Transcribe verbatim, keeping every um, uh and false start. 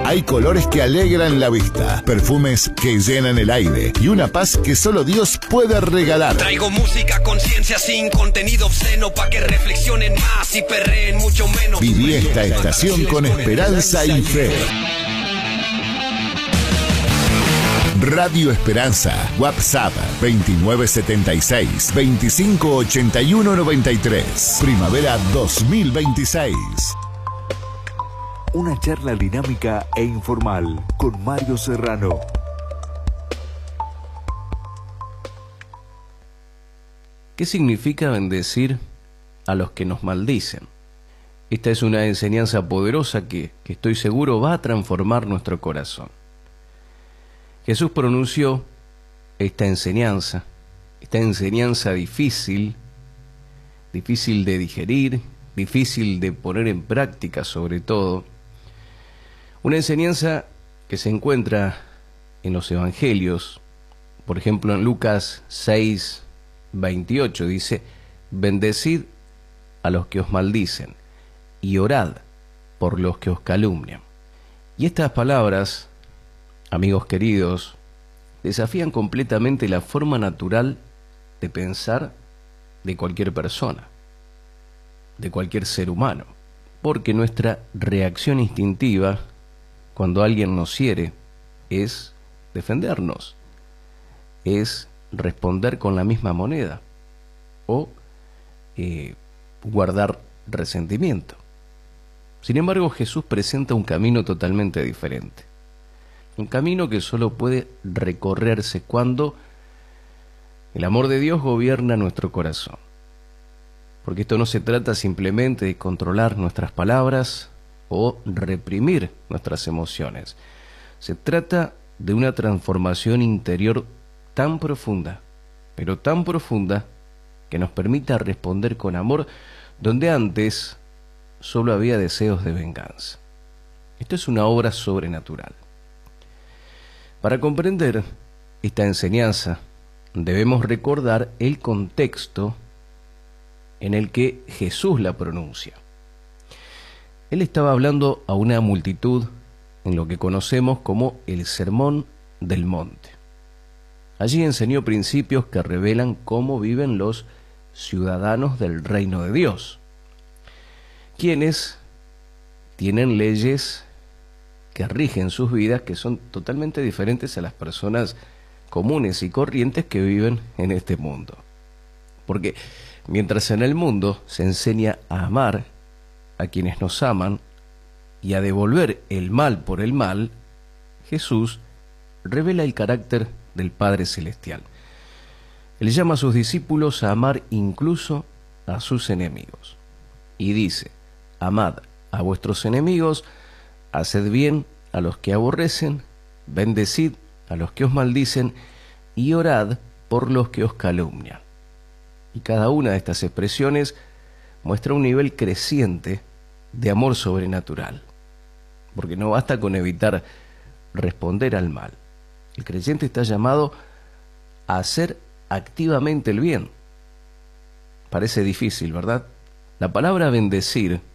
Hay colores que alegran la vista, perfumes que llenan el aire y una paz que solo Dios puede regalar. Traigo música, conciencia sin contenido obsceno pa' que reflexionen más y perreen mucho menos. Viví esta estación con esperanza y fe. Radio Esperanza, WhatsApp veintinueve setenta y seis, veinticinco ochenta y uno noventa y tres. Primavera dos mil veintiséis. Una charla dinámica e informal con Mario Serrano. ¿Qué significa bendecir a los que nos maldicen? Esta es una enseñanza poderosa que, que estoy seguro va a transformar nuestro corazón. Jesús pronunció esta enseñanza, esta enseñanza difícil, difícil de digerir, difícil de poner en práctica sobre todo. Una enseñanza que se encuentra en los evangelios, por ejemplo en Lucas seis, veintiocho, dice: bendecid a los que os maldicen y orad por los que os calumnian. Y estas palabras, amigos queridos, desafían completamente la forma natural de pensar de cualquier persona, de cualquier ser humano, porque nuestra reacción instintiva cuando alguien nos hiere es defendernos, es responder con la misma moneda o eh, guardar resentimiento. Sin embargo, Jesús presenta un camino totalmente diferente. Un camino que solo puede recorrerse cuando el amor de Dios gobierna nuestro corazón. Porque esto no se trata simplemente de controlar nuestras palabras o reprimir nuestras emociones. Se trata de una transformación interior tan profunda, pero tan profunda, que nos permita responder con amor donde antes solo había deseos de venganza. Esto es una obra sobrenatural. Para comprender esta enseñanza, debemos recordar el contexto en el que Jesús la pronuncia. Él estaba hablando a una multitud en lo que conocemos como el Sermón del Monte. Allí enseñó principios que revelan cómo viven los ciudadanos del reino de Dios, quienes tienen leyes que rigen sus vidas que son totalmente diferentes a las personas comunes y corrientes que viven en este mundo. Porque mientras en el mundo se enseña a amar a quienes nos aman y a devolver el mal por el mal, Jesús revela el carácter del Padre Celestial. Él llama a sus discípulos a amar incluso a sus enemigos. Y dice: amad a vuestros enemigos, haced bien a los que aborrecen, bendecid a los que os maldicen y orad por los que os calumnian. Y cada una de estas expresiones muestra un nivel creciente de amor sobrenatural, porque no basta con evitar responder al mal. El creyente está llamado a hacer activamente el bien. Parece difícil, ¿verdad? La palabra bendecir